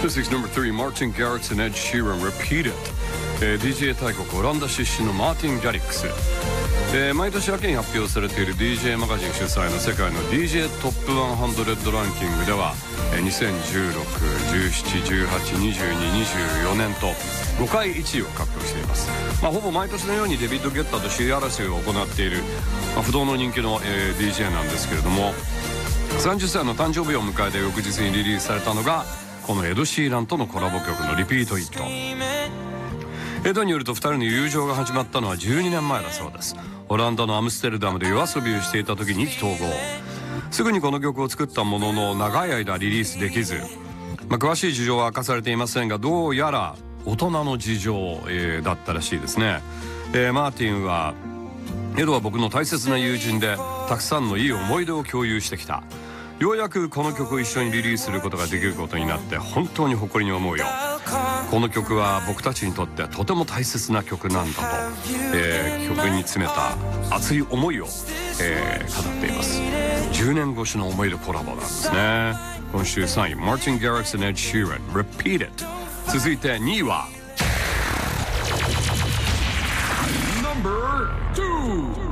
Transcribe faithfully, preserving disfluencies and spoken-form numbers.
This is number three, Martin Garrix and Ed Sheeran, Repeat It、えー、ディージェー 大国オランダ出身のマーティン・ギャリックス、えー、毎年秋に発表されている ディージェー マガジン主催の世界の ディージェー トップひゃくランキングでは、えー、にせんじゅうろく、じゅうなな、じゅうはち、にじゅうに、にじゅうよねんとごかいいちいを獲得しています。まあ、ほぼ毎年のようにデビッド・ゲッターと首位争いを行っている、まあ、不動の人気の、えー、ディージェー なんですけれども、さんじゅっさいの誕生日を迎えた翌日にリリースされたのがこのエド・シーランとのコラボ曲のリピート・イット。エドによるとふたりの友情が始まったのはじゅうにねんまえだそうです。オランダのアムステルダムで夜遊びをしていた時に意気投合。すぐにこの曲を作ったものの長い間リリースできず、まあ、詳しい事情は明かされていませんが、どうやら大人の事情、えー、だったらしいですね。えー、マーティンはエドは僕の大切な友人でたくさんのいい思い出を共有してきた。ようやくこの曲を一緒にリリースすることができることになって本当に誇りに思うよ。この曲は僕たちにとってとても大切な曲なんだと、えー、曲に詰めた熱い思いを、えー、語っています。じゅうねん越しの思い出コラボなんですね。今週さんい Martin Garrix and Ed Sheeran Repeat It。 続いてにいは Number ツー